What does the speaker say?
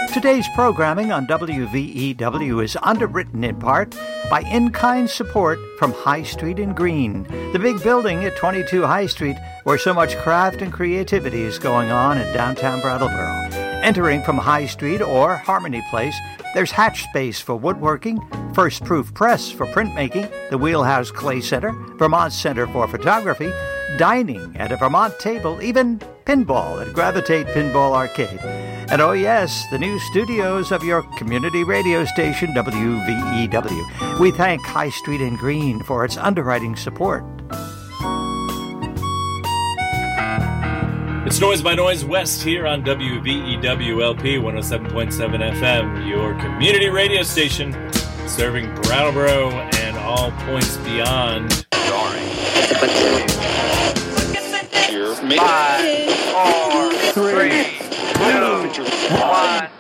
Today's programming on WVEW is underwritten in part by in-kind support from High Street in Green, the big building at 22 High Street where so much craft and creativity is going on in downtown Brattleboro. Entering from High Street or Harmony Place, there's Hatch Space for woodworking, First Proof Press for printmaking, the Wheelhouse Clay Center, Vermont Center for Photography, dining at a Vermont table, even pinball at Gravitate Pinball Arcade. And oh yes, the new studios of your community radio station, WVEW. We thank High Street in Green for its underwriting support. It's Noise by Noise West here on WVEW LP 107.7 FM, your community radio station serving Brattleboro and all points beyond. 5, 4, 3, 2, 1.